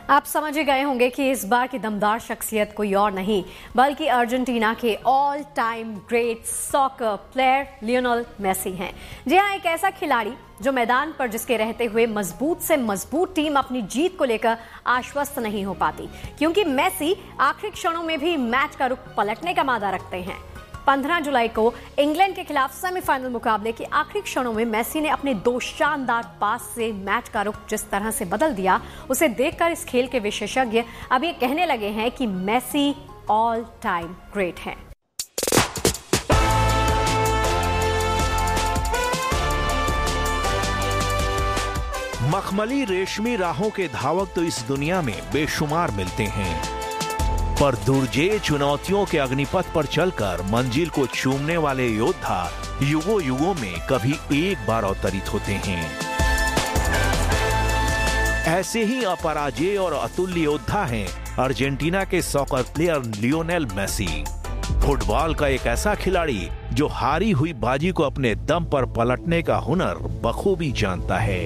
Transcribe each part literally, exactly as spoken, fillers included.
आप समझ ही गए होंगे कि इस बार की दमदार शख्सियत कोई और नहीं बल्कि अर्जेंटीना के all time great soccer player Lionel Messi हैं। जी हां, एक ऐसा खिलाड़ी जो मैदान पर जिसके रहते हुए मजबूत से मजबूत टीम अपनी जीत को लेकर आश्वस्त नहीं हो पाती, क्योंकि मेसी आखिरी क्षणों में भी मैच का रुख पलटने का मादा रखते हैं। पंद्रह जुलाई को इंग्लैंड के खिलाफ सेमीफाइनल मुकाबले के आखिरी क्षणों में मेसी ने अपने दो शानदार पास से मैच का रुख जिस तरह से बदल दिया, उसे देखकर इस खेल के विशेषज्ञ अब ये कहने लगे हैं कि मेसी ऑल टाइम ग्रेट हैं। मखमली रेशमी राहों के धावक तो इस दुनिया में बेशुमार मिलते हैं, पर दुर्जेय चुनौतियों के अग्निपथ पर चलकर मंजिल को चूमने वाले योद्धा युगों युगों में कभी एक बार अवतरित होते हैं। ऐसे ही अपराजेय और अतुल्य योद्धा हैं अर्जेंटीना के soccer player Lionel Messi. Football का एक ऐसा खिलाड़ी जो हारी हुई बाजी को अपने दम पर पलटने का हुनर बखूबी जानता है।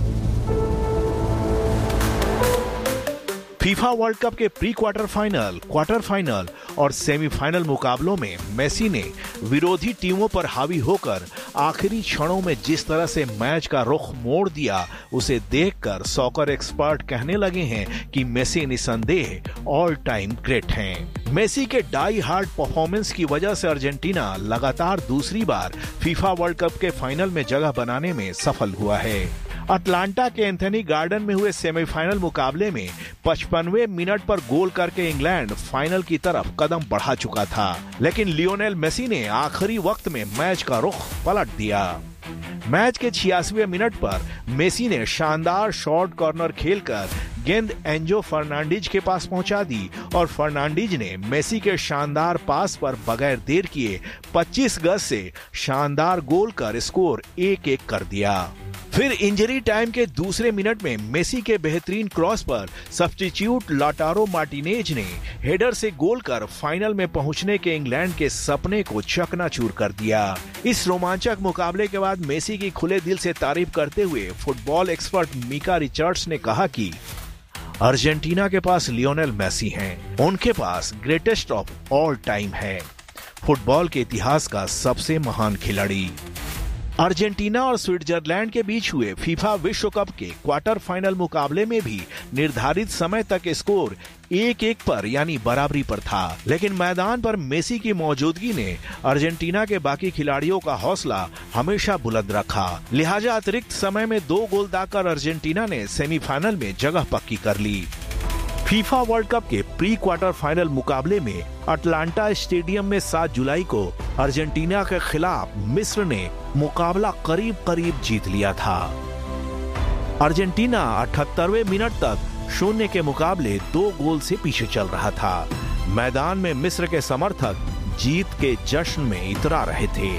फीफा वर्ल्ड कप के pre quarter final, quarter final और सेमीफाइनल मुकाबलों में मेसी ने विरोधी टीमों पर हावी होकर आखिरी क्षणों में जिस तरह से मैच का रुख मोड़ दिया, उसे देखकर सॉकर एक्सपर्ट कहने लगे हैं कि मेसी निसंदेह ऑल टाइम ग्रेट हैं। मेसी के डाई हार्ड परफॉर्मेंस की वजह से अर्जेंटीना लगातार दूसरी बार फीफा वर्ल्ड कप के फाइनल में जगह बनाने में सफल हुआ है। अटलांटा के एंथनी गार्डन में हुए सेमीफाइनल मुकाबले में पचपनवें मिनट पर गोल करके इंग्लैंड फाइनल की तरफ कदम बढ़ा चुका था, लेकिन लियोनेल मेसी ने आखिरी वक्त में मैच का रुख पलट दिया। मैच के छियासीवें मिनट पर मेसी ने शानदार शॉर्ट कॉर्नर खेलकर गेंद एंजो फर्नांडीज के पास पहुंचा दी और फर्नांडीज ने मेसी के शानदार पास पर बगैर देर किए पच्चीस गज से शानदार गोल कर स्कोर एक एक कर दिया। फिर इंजरी टाइम के दूसरे मिनट में मेसी के बेहतरीन क्रॉस पर सब्स्टिट्यूट लाटारो मार्टिनेज ने हेडर से गोल कर फाइनल में पहुंचने के इंग्लैंड के सपने को चकनाचूर कर दिया। इस रोमांचक मुकाबले के बाद मेसी की खुले दिल से तारीफ करते हुए फुटबॉल एक्सपर्ट मिका रिचर्ड्स ने कहा कि अर्जेंटीना के पास लियोनेल मेसी हैं, उनके पास ग्रेटेस्ट ऑफ ऑल टाइम है, फुटबॉल के इतिहास का सबसे महान खिलाड़ी। अर्जेंटीना और स्विट्जरलैंड के बीच हुए फीफा विश्व कप के क्वार्टर फाइनल मुकाबले में भी निर्धारित समय तक स्कोर एक एक पर यानी बराबरी पर था, लेकिन मैदान पर मेसी की मौजूदगी ने अर्जेंटीना के बाकी खिलाड़ियों का हौसला हमेशा बुलंद रखा। लिहाजा अतिरिक्त समय में दो गोल दागकर अर्जेंटीना ने सेमीफाइनल में जगह पक्की कर ली। फीफा वर्ल्ड कप के प्री क्वार्टर फाइनल मुकाबले में अटलांटा स्टेडियम में सात जुलाई को अर्जेंटीना के खिलाफ मिस्र ने मुकाबला करीब करीब जीत लिया था। अर्जेंटीना अठहत्तरवें मिनट तक शून्य के मुकाबले दो गोल से पीछे चल रहा था। मैदान में मिस्र के समर्थक जीत के जश्न में इतरा रहे थे।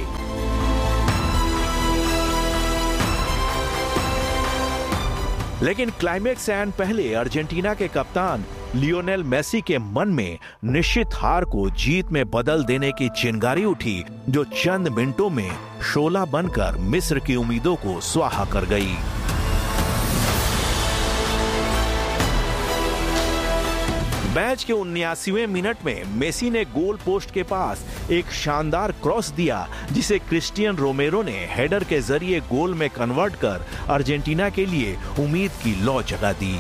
लेकिन क्लाइमेक्स से आने पहले अर्जेंटीना के कप्तान लियोनेल मेसी के मन में निश्चित हार को जीत में बदल देने की चिंगारी उठी, जो चंद मिनटों में शोला बनकर मिस्र की उम्मीदों को स्वाहा कर गई। मैच के उन्यासीवें मिनट में मेसी ने गोल पोस्ट के पास एक शानदार क्रॉस दिया, जिसे क्रिस्टियन रोमेरो ने हेडर के जरिए गोल में कन्वर्ट कर अर्जेंटीना के लिए उम्मीद की लौ जगा दी।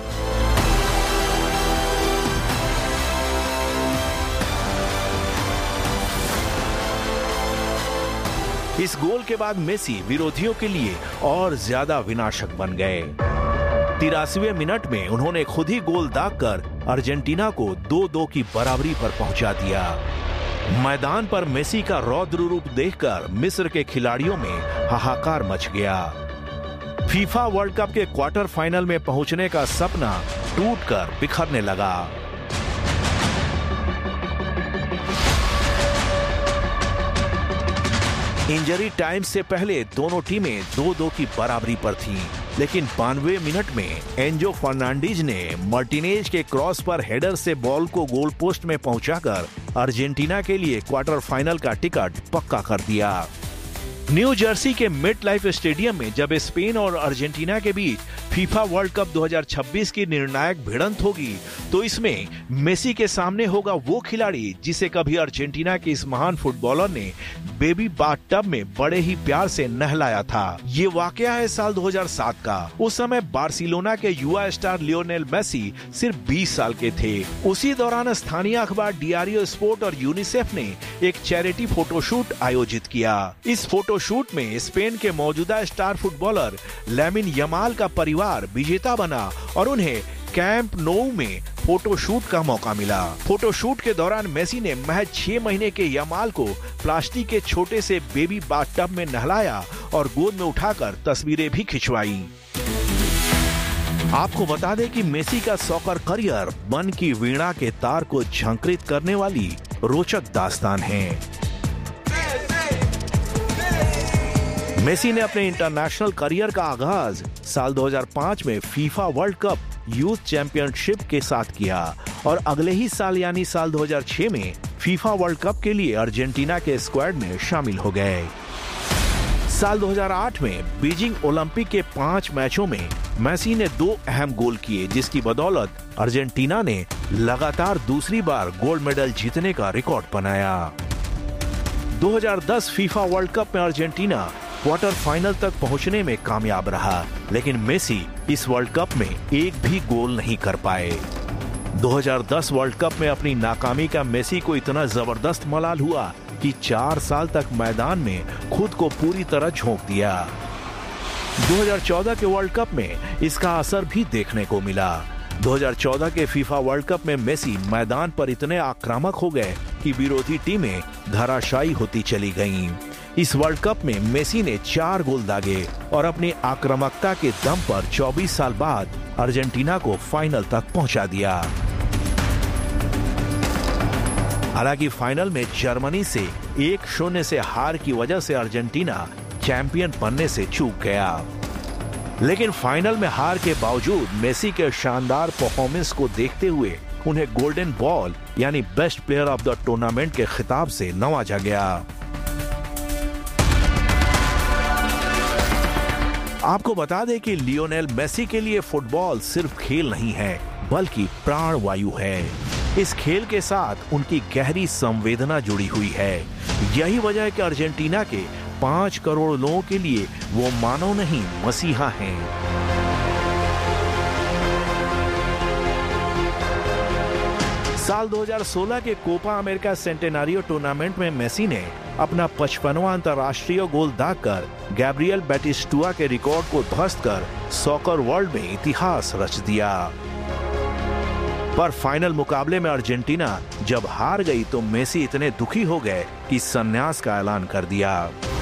इस गोल के बाद मेसी विरोधियों के लिए और ज्यादा विनाशक बन गए। तिरासीवें मिनट में उन्होंने खुद ही गोल दागकर अर्जेंटीना को दो दो की बराबरी पर पहुंचा दिया। मैदान पर मेसी का रौद्र रूप देखकर मिस्र के खिलाड़ियों में हाहाकार मच गया। फीफा वर्ल्ड कप के क्वार्टर फाइनल में पहुंचने का सपना टूटकर बिखरने लगा। इंजरी टाइम से पहले दोनों टीमें दो दो की बराबरी पर थीं, लेकिन बानवे मिनट में एंजो फर्नांडीज ने मार्टिनेज के क्रॉस पर हेडर से बॉल को गोल पोस्ट में पहुंचाकर अर्जेंटीना के लिए क्वार्टर फाइनल का टिकट पक्का कर दिया। न्यू जर्सी के मेट लाइफ स्टेडियम में जब स्पेन और अर्जेंटीना के बीच फीफा वर्ल्ड कप दो हज़ार छब्बीस की निर्णायक भिड़ंत होगी तो इसमें मेसी के सामने होगा वो खिलाड़ी जिसे कभी अर्जेंटीना के इस महान फुटबॉलर ने बेबी बाथटब में बड़े ही प्यार से नहलाया था। ये वाकया है साल दो हज़ार सात का। उस समय बार्सिलोना के युवा स्टार लियोनेल मेसी सिर्फ बीस साल के थे। उसी दौरान स्थानीय अखबार डियारियो स्पोर्ट और यूनिसेफ ने एक चैरिटी फोटोशूट आयोजित किया। इस फोटोशूट में स्पेन के मौजूदा स्टार फुटबॉलर लामिन यमाल का परिवार विजेता बना और उन्हें कैंप नोउ में फोटोशूट का मौका मिला। फोटोशूट के दौरान मेसी ने महज छह महीने के यमाल को प्लास्टिक के छोटे से बेबी बाथटब में नहलाया और गोद में उठाकर तस्वीरें भी खिंचवाई। आपको बता दें कि मेसी का सॉकर करियर मन की वीणा के तार को झंकृत करने वाली रोचक दास्तान है। मेसी ने अपने इंटरनेशनल करियर का आगाज साल दो हज़ार पाँच में FIFA world cup youth championship के साथ किया और अगले ही साल यानी साल दो हज़ार छह में फीफा वर्ल्ड कप के लिए अर्जेंटीना के स्क्वाड में शामिल हो गए। साल दो हज़ार आठ में बीजिंग ओलंपिक के पांच मैचों में मेसी ने दो अहम गोल किए, जिसकी बदौलत अर्जेंटीना ने लगातार दूसरी बार गोल्ड मेडल जीतने का रिकॉर्ड बनाया। दो हज़ार दस फीफा वर्ल्ड कप में अर्जेंटीना क्वार्टर फाइनल तक पहुंचने में कामयाब रहा, लेकिन मेसी इस वर्ल्ड कप में एक भी गोल नहीं कर पाए। दो हज़ार दस वर्ल्ड कप में अपनी नाकामी का मेसी को इतना जबरदस्त मलाल हुआ कि चार साल तक मैदान में खुद को पूरी तरह झोंक दिया। दो हज़ार चौदह के वर्ल्ड कप में इसका असर भी देखने को मिला। दो हज़ार चौदह के फीफा वर्ल्ड कप में मेसी मैदान पर इतने आक्रामक हो गए कि विरोधी टीमें धराशायी होती चली गईं। इस वर्ल्ड कप में मेसी ने चार गोल दागे और अपनी आक्रामकता के दम पर चौबीस साल बाद अर्जेंटीना को फाइनल तक पहुंचा दिया। हालांकि फाइनल में जर्मनी से एक शून्य से हार की वजह से अर्जेंटीना चैंपियन बनने से चूक गया, लेकिन फाइनल में हार के बावजूद मेसी के शानदार परफॉर्मेंस को देखते हुए उन्हें गोल्डन बॉल यानी best player of the tournament के खिताब से नवाजा गया। आपको बता दें कि लियोनेल मेसी के लिए फुटबॉल सिर्फ खेल नहीं है बल्कि प्राण वायु है। इस खेल के साथ उनकी गहरी संवेदना जुड़ी हुई है। यही वजह है कि अर्जेंटीना के पांच करोड़ लोगों के लिए वो मानव नहीं मसीहा हैं। साल दो हज़ार सोलह के कोपा अमेरिका सेंटेनारियो टूर्नामेंट में मेसी ने अपना पचपनवां अंतर्राष्ट्रीय गोल दागकर गैब्रियल बैटिस्टुआ के रिकॉर्ड को ध्वस्त कर सॉकर वर्ल्ड में इतिहास रच दिया। पर फाइनल मुकाबले में अर्जेंटीना जब हार गई तो मेसी इतने दुखी हो गए कि संन्यास का ऐलान कर दिया।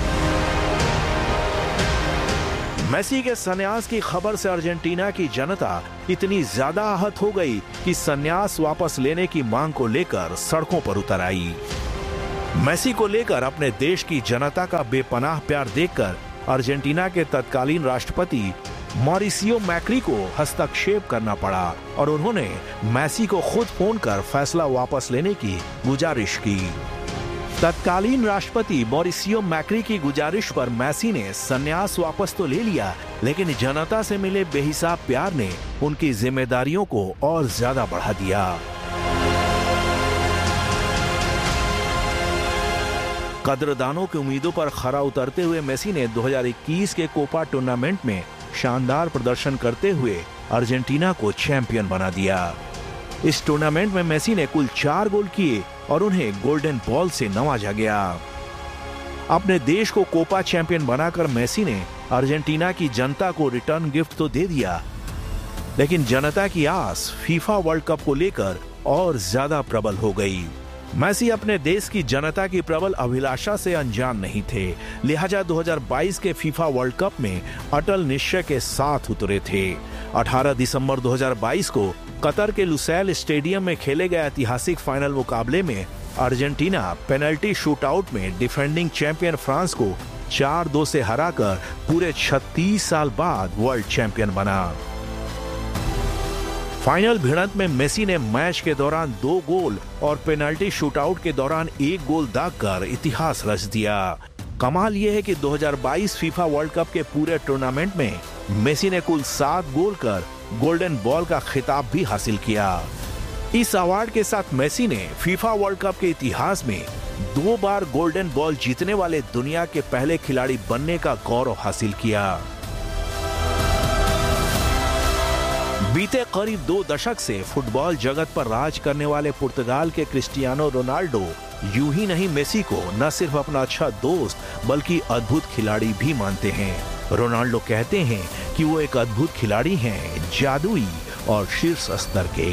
मेसी के संन्यास की खबर से अर्जेंटीना की जनता इतनी ज्यादा आहत हो गई कि संन्यास वापस लेने की मांग को लेकर सड़कों पर उतर आई। मेसी को लेकर अपने देश की जनता का बेपनाह प्यार देखकर अर्जेंटीना के तत्कालीन राष्ट्रपति मॉरिसियो मैक्री को हस्तक्षेप करना पड़ा और उन्होंने मेसी को खुद फोन कर फैसला वापस लेने की गुजारिश की। तत्कालीन राष्ट्रपति मॉरिसियो मैक्री की गुजारिश पर मेसी ने संन्यास वापस तो ले लिया, लेकिन जनता से मिले बेहिसाब प्यार ने उनकी जिम्मेदारियों को और ज्यादा बढ़ा दिया। कद्रदानों की उम्मीदों पर खरा उतरते हुए मेसी ने दो हज़ार इक्कीस के कोपा टूर्नामेंट में शानदार प्रदर्शन करते हुए अर्जेंटीना को चैंपियन बना दिया। इस टूर्नामेंट में मेसी ने कुल चार गोल किए और उन्हें गोल्डन बॉल से नवाजा गया। अपने देश को कोपा चैंपियन बनाकर मेसी ने अर्जेंटीना की जनता को रिटर्न गिफ्ट तो दे दिया, लेकिन जनता की आस फीफा वर्ल्ड कप को लेकर और ज्यादा प्रबल हो गई। मेसी अपने देश की जनता की प्रबल अभिलाषा से अनजान नहीं थे, लिहाजा दो हज़ार बाईस के फीफा वर्ल्ड कप में अटल निश्चय के साथ उतरे थे। अठारह दिसंबर दो हज़ार बाईस को कतर के लुसैल स्टेडियम में खेले गए ऐतिहासिक फाइनल मुकाबले में अर्जेंटीना पेनल्टी शूटआउट में डिफेंडिंग चैंपियन फ्रांस को चार दो से हराकर पूरे छत्तीस साल बाद वर्ल्ड चैंपियन बना। फाइनल भिड़ंत में मेसी ने मैच के दौरान दो गोल और पेनल्टी शूटआउट के दौरान एक गोल दागकर इतिहास रच दिया। कमाल यह है कि दो हज़ार बाईस फीफा वर्ल्ड कप के पूरे टूर्नामेंट में मेसी ने कुल सात गोल कर गोल्डन बॉल का खिताब भी हासिल किया। इस अवार्ड के साथ मेसी ने फीफा वर्ल्ड कप के इतिहास में दो बार गोल्डन बॉल जीतने वाले दुनिया के पहले खिलाड़ी बनने का गौरव हासिल किया। बीते करीब दो दशक से फुटबॉल जगत पर राज करने वाले पुर्तगाल के क्रिस्टियानो रोनाल्डो यूं ही नहीं मेसी को न सिर्फ अपना अच्छा दोस्त बल्कि अद्भुत खिलाड़ी भी मानते हैं। रोनाल्डो कहते हैं कि वो एक अद्भुत खिलाड़ी हैं, जादुई और शीर्ष स्तर के।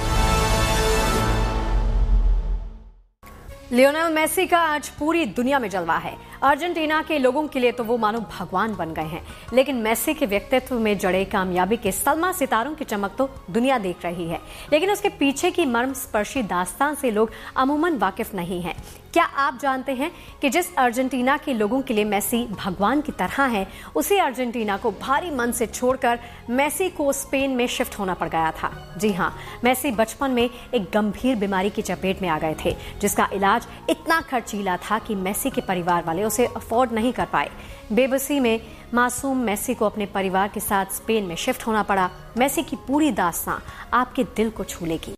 लियोनेल मेसी का आज पूरी दुनिया में जलवा है। अर्जेंटीना के लोगों के लिए तो वो मानो भगवान बन गए हैं, लेकिन मेसी के व्यक्तित्व में जड़े कामयाबी के सलमा सितारों की चमक तो दुनिया देख रही है, लेकिन उसके पीछे की मर्मस्पर्शी दास्तान से लोग अमूमन वाकिफ नहीं हैं। क्या आप जानते हैं कि जिस अर्जेंटीना के लोगों के लिए मेसी भगवान की तरह है, उसी अर्जेंटीना को भारी मन से छोड़कर मेसी को स्पेन में शिफ्ट होना पड़ गया था। जी हाँ, मेसी बचपन में एक गंभीर बीमारी की चपेट में आ गए थे, जिसका इलाज इतना खर्चीला था कि मेसी के परिवार वाले उसे अफोर्ड नहीं कर पाए। बेबसी में मासूम मेसी को अपने परिवार के साथ स्पेन में शिफ्ट होना पड़ा। मेसी की पूरी दास्तां आपके दिल को छू लेगी।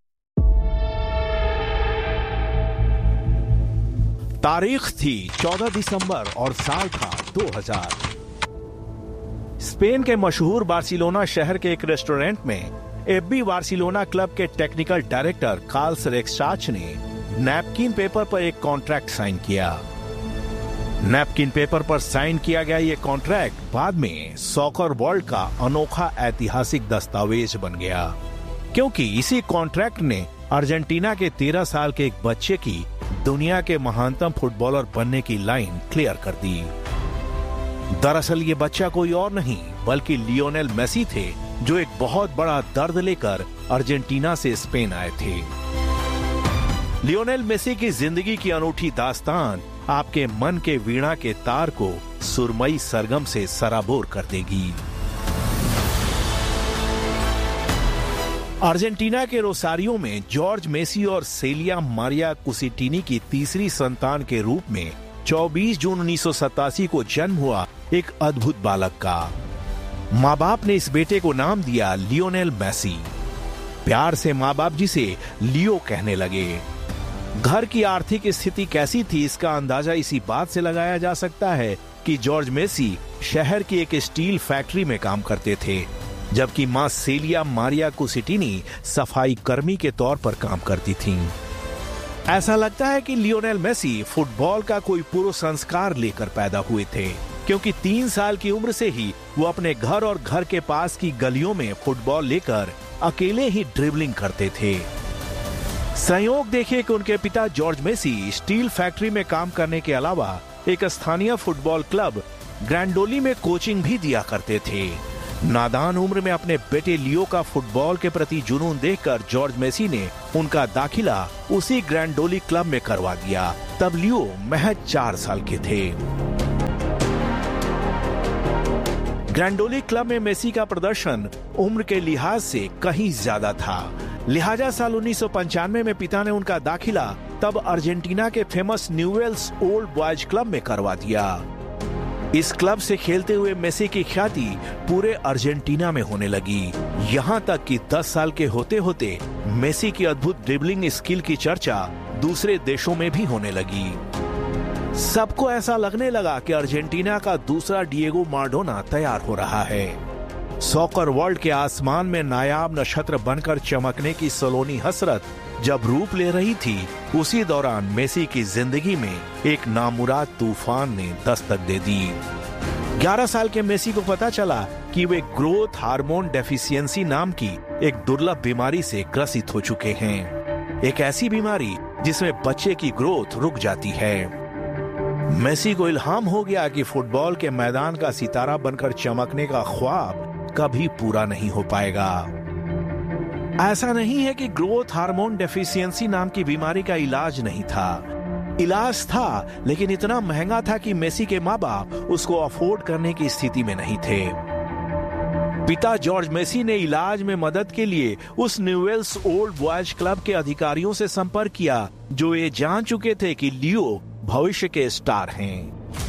तारीख थी चौदह दिसंबर और साल था दो हज़ार। स्पेन के मशहूर बार्सिलोना शहर के एक रेस्टोरेंट में एफबी बार्सिलोना क्लब के टेक्निकल डायरेक्टर कार्ल्स रेक्साच ने नैपकिन पेपर पर एक कॉन्ट्रैक्ट साइन किया। नैपकिन पेपर पर साइन किया गया ये कॉन्ट्रैक्ट बाद में सॉकर वर्ल्ड का अनोखा ऐतिहासिक दस्तावेज बन गया, क्योंकि इसी कॉन्ट्रैक्ट ने अर्जेंटीना के तेरह साल के एक बच्चे की दुनिया के महानतम फुटबॉलर बनने की लाइन क्लियर कर दी। दरअसल ये बच्चा कोई और नहीं बल्कि लियोनेल मेसी थे, जो एक बहुत बड़ा दर्द लेकर अर्जेंटीना से स्पेन आए थे। लियोनेल मेसी की जिंदगी की अनूठी दास्तान आपके मन के वीणा के तार को सुरमई सरगम से सराबोर कर देगी। अर्जेंटीना के रोसारियो में जॉर्ज मेसी और सेलिया मारिया कुसिटिनी की तीसरी संतान के रूप में चौबीस जून उन्नीस सौ सतासी को जन्म हुआ एक अद्भुत बालक का माँ बाप ने इस बेटे को नाम दिया लियोनेल मेसी। प्यार से माँ बाप जिसे लियो कहने लगे। घर की आर्थिक स्थिति कैसी थी इसका अंदाजा इसी बात से लगाया जा सकता है कि जॉर्ज मेसी शहर की एक स्टील फैक्ट्री में काम करते थे, जबकि मां सेलिया मारिया कुसिटिनी सफाई कर्मी के तौर पर काम करती थीं। ऐसा लगता है कि लियोनेल मेसी फुटबॉल का कोई पूर्व संस्कार लेकर पैदा हुए थे, क्योंकि तीन साल की उम्र से ही वो अपने घर और घर के पास की गलियों में फुटबॉल लेकर अकेले ही ड्रिबलिंग करते थे। संयोग देखिए कि उनके पिता जॉर्ज मेसी स्टील फैक्ट्री में काम करने के अलावा एक स्थानीय फुटबॉल क्लब ग्रैंडोली में कोचिंग भी दिया करते थे। नादान उम्र में अपने बेटे लियो का फुटबॉल के प्रति जुनून देखकर जॉर्ज मेसी ने उनका दाखिला उसी ग्रैंडोली क्लब में करवा दिया। तब लियो महज चार साल के थे। ग्रैंडोली क्लब में मेसी का प्रदर्शन उम्र के लिहाज से कहीं ज्यादा था, लिहाजा साल उन्नीस सौ पंचानवे में पिता ने उनका दाखिला तब अर्जेंटीना के famous Newell's old boys club में करवा दिया। इस क्लब से खेलते हुए मेसी की ख्याति पूरे अर्जेंटीना में होने लगी, यहाँ तक कि दस साल के होते होते मेसी की अद्भुत ड्रिबलिंग स्किल की चर्चा दूसरे देशों में भी होने लगी। सबको ऐसा लगने लगा कि अर्जेंटीना का दूसरा डिएगो माराडोना तैयार हो रहा है। सॉकर वर्ल्ड के आसमान में नायाब नक्षत्र बनकर चमकने की सलोनी हसरत जब रूप ले रही थी, उसी दौरान मेसी की जिंदगी में एक नामुराद तूफान ने दस्तक दे दी। ग्यारह साल के मेसी को पता चला कि वे ग्रोथ हार्मोन डेफिशिएंसी नाम की एक दुर्लभ बीमारी से ग्रसित हो चुके हैं, एक ऐसी बीमारी जिसमें बच्चे की ग्रोथ रुक जाती है। मेसी को इल्हाम हो गया कि फुटबॉल के मैदान का सितारा बनकर चमकने का ख्वाब कभी पूरा नहीं हो पाएगा। ऐसा नहीं है कि ग्रोथ हार्मोन डेफिशिएंसी नाम की बीमारी का इलाज नहीं था। इलाज था, लेकिन इतना महंगा था कि मेसी के माँ बाप उसको अफोर्ड करने की स्थिति में नहीं थे। पिता जॉर्ज मेसी ने इलाज में मदद के लिए उस न्यूवेल्स ओल्ड बॉयज क्लब के अधिकारियों से संपर्क किया, जो ये जान चुके थे कि लियो भविष्य के स्टार हैं।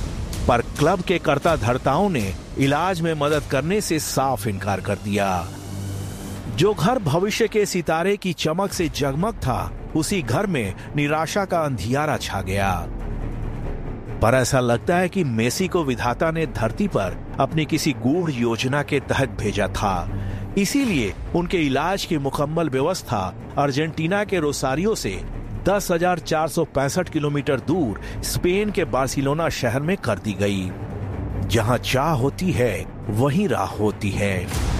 पर क्लब के कर्ता धर्ताओं ने इलाज में मदद करने से साफ इनकार कर दिया। जो घर भविष्य के सितारे की चमक से जगमग था, उसी घर में निराशा का अंधियारा छा गया। पर ऐसा लगता है कि मेसी को विधाता ने धरती पर अपनी किसी गूढ़ योजना के तहत भेजा था। इसीलिए उनके इलाज की मुकम्मल व्यवस्था अर्जेंटीना के रोसारियो से दस हजार चार सौ पैंसठ किलोमीटर दूर स्पेन के बार्सिलोना शहर में कर दी गई। जहां चाह होती है वहीं राह होती है।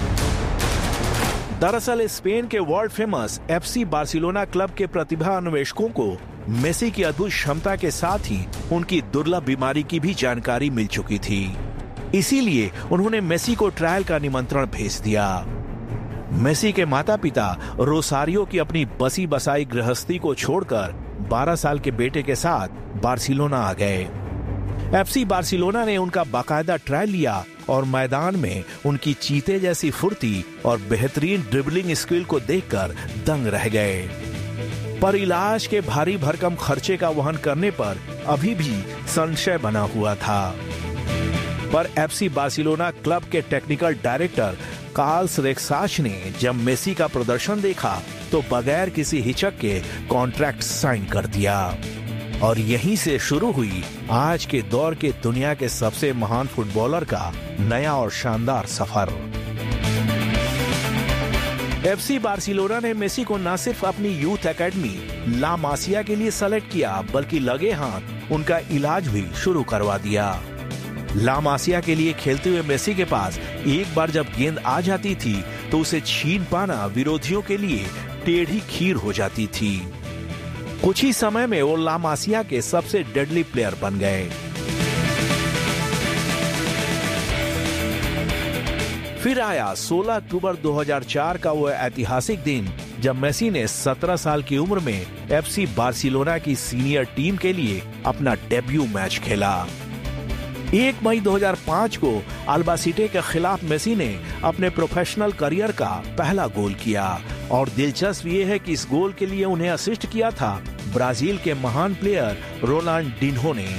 दरअसल स्पेन के world famous FC Barcelona club के प्रतिभा अन्वेषकों को मेसी की अद्भुत क्षमता के साथ ही उनकी दुर्लभ बीमारी की भी जानकारी मिल चुकी थी। इसीलिए उन्होंने मेसी को ट्रायल का निमंत्रण भेज दिया। मेसी के माता पिता रोसारियो की अपनी बसी बसाई गृहस्थी को छोड़कर बारह साल के बेटे के साथ बार्सिलोना आ गए। एफसी बार्सिलोना ने उनका बाकायदा ट्रायल लिया और मैदान में उनकी चीते जैसी फुर्ती और बेहतरीन ड्रिबलिंग स्किल को देखकर दंग रह गए। पर इलाज के भारी भरकम खर्चे का वहन करने पर अभी भी संशय बना हुआ था। पर एफसी बार्सिलोना क्लब के टेक्निकल डायरेक्टर कार्ल्स रेक्साच ने जब मेसी का प्रदर्शन देखा तो बगैर किसी हिचक के कॉन्ट्रैक्ट साइन कर दिया। और यहीं से शुरू हुई आज के दौर के दुनिया के सबसे महान फुटबॉलर का नया और शानदार सफर। एफसी बार्सिलोना ने मेसी को न सिर्फ अपनी यूथ एकेडमी ला मासिया के लिए सेलेक्ट किया, बल्कि लगे हाथ उनका इलाज भी शुरू करवा दिया। ला मासिया के लिए खेलते हुए मेसी के पास एक बार जब गेंद आ जाती थी तो उसे छीन पाना विरोधियों के लिए टेढ़ी खीर हो जाती थी। कुछ ही समय में वो ला मासिया के सबसे डेडली प्लेयर बन गए। फिर आया सोलह अक्टूबर दो हज़ार चार का वो ऐतिहासिक दिन जब मेसी ने सत्रह साल की उम्र में एफसी बार्सिलोना की सीनियर टीम के लिए अपना डेब्यू मैच खेला। एक मई दो हज़ार पाँच को अल्बासीटे के खिलाफ मेसी ने अपने प्रोफेशनल करियर का पहला गोल किया और दिलचस्प ये है कि इस गोल के लिए उन्हें असिस्ट किया था ब्राजील के महान प्लेयर रोनाल्डिन्हो ने।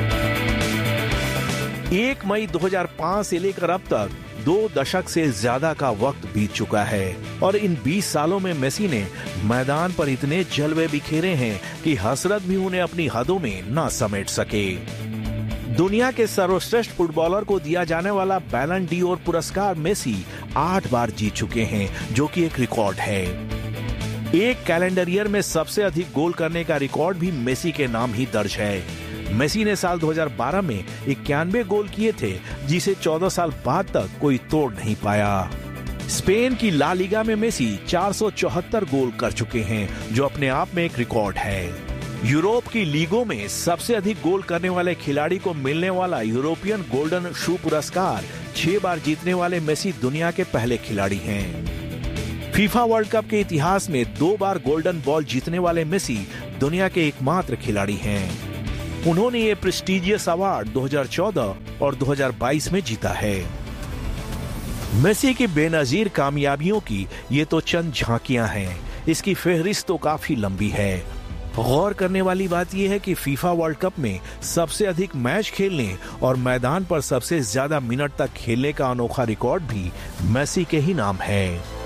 एक मई दो हज़ार पाँच से लेकर अब तक दो दशक से ज्यादा का वक्त बीत चुका है और इन बीस सालों में मेसी ने मैदान पर इतने जलवे बिखेरे हैं कि हसरत भी उन्हें अपनी हदों में न समेट सके। दुनिया के सर्वश्रेष्ठ फुटबॉलर को दिया जाने वाला बैलन डी'ओर पुरस्कार मेसी आठ बार जीत चुके हैं, जो कि एक रिकॉर्ड है। एक कैलेंडर ईयर में सबसे अधिक गोल करने का रिकॉर्ड भी मेसी के नाम ही दर्ज है। मेसी ने साल दो हज़ार बारह में इक्यानवे गोल किए थे, जिसे चौदह साल बाद तक कोई तोड़ नहीं पाया। स्पेन की ला लीगा में मेसी चार सौ चौहत्तर गोल कर चुके हैं, जो अपने आप में एक रिकॉर्ड है। यूरोप की लीगों में सबसे अधिक गोल करने वाले खिलाड़ी को मिलने वाला यूरोपियन गोल्डन शू पुरस्कार छह बार जीतने वाले मेसी दुनिया के पहले खिलाड़ी हैं। फीफा वर्ल्ड कप के इतिहास में दो बार गोल्डन बॉल जीतने वाले मेसी दुनिया के एकमात्र खिलाड़ी हैं। उन्होंने ये प्रेस्टिजियस अवार्ड दो हज़ार चौदह और दो हज़ार बाईस में जीता है। मेसी की बेनजीर कामयाबियों की ये तो चंद झांकियां हैं, इसकी फहरिस्त तो काफी लंबी है। गौर करने वाली बात यह है कि फीफा वर्ल्ड कप में सबसे अधिक मैच खेलने और मैदान पर सबसे ज्यादा मिनट तक खेलने का अनोखा रिकॉर्ड भी मेसी के ही नाम है।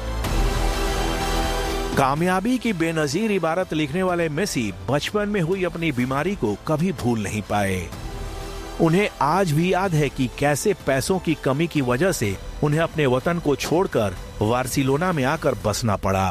कामयाबी की बेनजीर इबारत लिखने वाले मेसी बचपन में हुई अपनी बीमारी को कभी भूल नहीं पाए। उन्हें आज भी याद है कि कैसे पैसों की कमी की वजह से उन्हें अपने वतन को छोड़कर बार्सिलोना में आकर बसना पड़ा।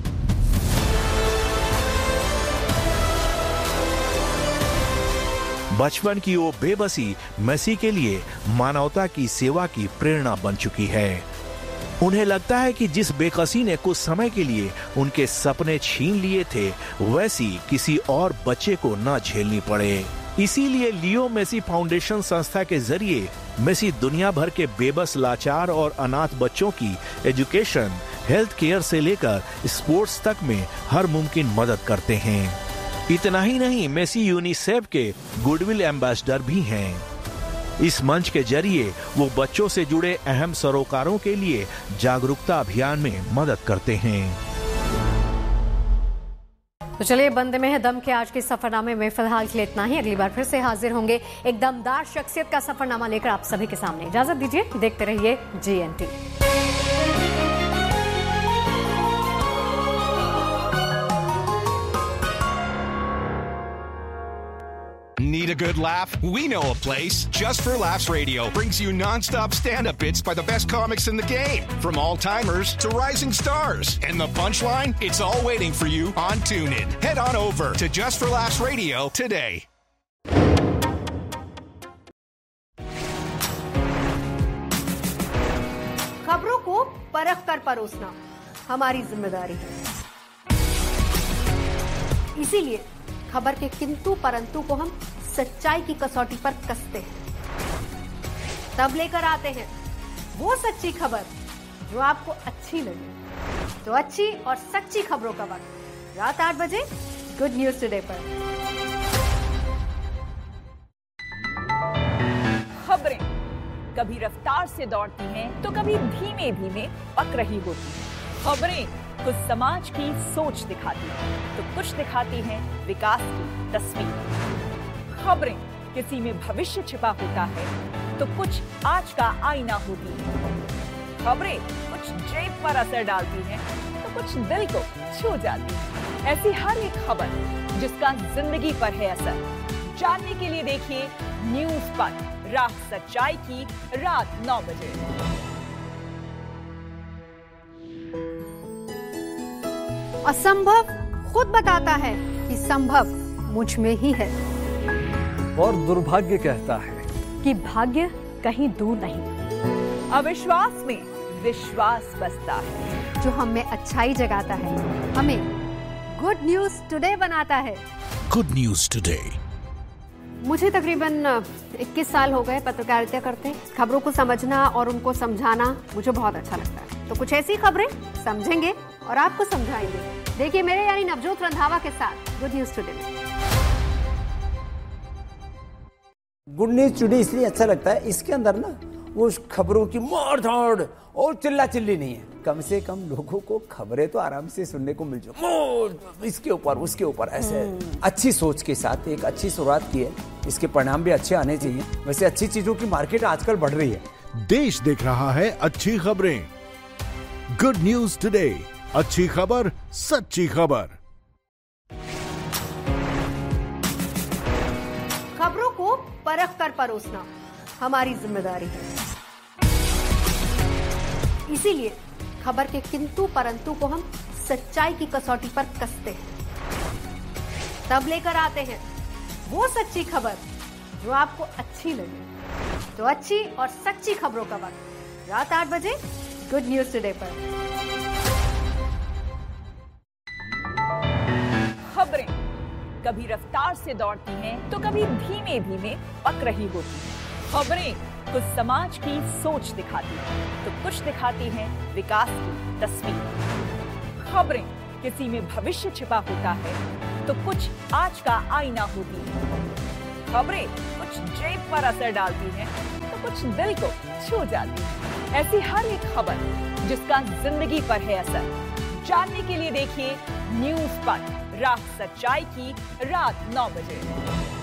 बचपन की वो बेबसी मेसी के लिए मानवता की सेवा की प्रेरणा बन चुकी है। उन्हें लगता है कि जिस बेकसी ने कुछ समय के लिए उनके सपने छीन लिए थे, वैसी किसी और बच्चे को न झेलनी पड़े। इसीलिए लियो मेसी फाउंडेशन संस्था के जरिए मेसी दुनिया भर के बेबस, लाचार और अनाथ बच्चों की एजुकेशन, हेल्थ केयर से लेकर स्पोर्ट्स तक में हर मुमकिन मदद करते हैं। इतना ही नहीं, मेसी यूनिसेफ के गुडविल एम्बेसडर भी हैं। इस मंच के जरिए वो बच्चों से जुड़े अहम सरोकारों के लिए जागरूकता अभियान में मदद करते हैं। तो चलिए, बंदे में है दम के आज के सफरनामे में फिलहाल के लिए इतना ही। अगली बार फिर से हाजिर होंगे एक दमदार शख्सियत का सफरनामा लेकर आप सभी के सामने। इजाजत दीजिए, देखते रहिए G N T. Need a good laugh? We know a place. Just for Laughs Radio brings you non-stop stand-up bits by the best comics in the game. From all-timers to rising stars. And the punchline? It's all waiting for you on TuneIn. Head on over to Just for Laughs Radio today. खबरों को परख कर परोसना हमारी जिम्मेदारी है। इसीलिए खबर के किंतु परंतु को हम सच्चाई की कसौटी पर कसते हैं, तब लेकर आते हैं वो सच्ची खबर जो आपको अच्छी लगे। तो अच्छी और सच्ची खबरों का वक्त रात आठ बजे गुड न्यूज टुडे पर। खबरें कभी रफ्तार से दौड़ती हैं तो कभी धीमे धीमे पक रही होती हैं। खबरें कुछ समाज की सोच दिखाती हैं तो कुछ दिखाती हैं विकास की तस्वीर। खबरें किसी में भविष्य छिपा होता है तो कुछ आज का आईना होती है। खबरें कुछ जेब पर असर डालती हैं तो कुछ दिल को छू जाती है। ऐसी हर एक खबर जिसका जिंदगी पर है असर, जानने के लिए देखिए न्यूज पर रात सच्चाई की रात नौ बजे। असंभव खुद बताता है कि संभव मुझ में ही है, और दुर्भाग्य कहता है कि भाग्य कहीं दूर नहीं। अविश्वास में विश्वास बसता है, जो हमें अच्छाई जगाता है, हमें गुड न्यूज टुडे बनाता है। Good news today. मुझे तकरीबन इक्कीस साल हो गए पत्रकारिता करते। खबरों को समझना और उनको समझाना मुझे बहुत अच्छा लगता है। तो कुछ ऐसी खबरें समझेंगे और आपको समझाएंगे। देखिए मेरे यानी नवजोत रंधावा के साथ गुड न्यूज टुडे में। गुड न्यूज टुडे इसलिए अच्छा लगता है, इसके अंदर ना वो खबरों की मार धाड़ और चिल्ला चिल्ली नहीं है। कम से कम लोगों को खबरें तो आराम से सुनने को मिल जाए, इसके ऊपर उसके ऊपर ऐसे अच्छी सोच के साथ एक अच्छी शुरुआत की है। इसके परिणाम भी अच्छे आने चाहिए। वैसे अच्छी चीजों की मार्केट आजकल बढ़ रही है। देश देख रहा है अच्छी खबरें। गुड न्यूज टुडे, अच्छी खबर, सच्ची खबर। खबरों को परख कर परोसना हमारी जिम्मेदारी है। इसीलिए खबर के किंतु परंतु को हम सच्चाई की कसौटी पर कसते हैं, तब लेकर आते हैं वो सच्ची खबर जो आपको अच्छी लगे। तो अच्छी और सच्ची खबरों का वक्त रात आठ बजे गुड न्यूज टुडे पर। खबरें कभी रफ्तार से दौड़ती हैं तो कभी धीमे धीमे पक रही होती हैं। खबरें कुछ समाज की सोच दिखाती हैं तो कुछ दिखाती हैं विकास की तस्वीर। खबरें किसी में भविष्य छिपा होता है तो कुछ आज का आईना होती है। खबरें कुछ जेब पर असर डालती हैं तो कुछ दिल को छू जाती है। ऐसी हर एक खबर जिसका जिंदगी पर है असर, जानने के लिए देखिए न्यूज पर रात सच्चाई की रात नौ बजे।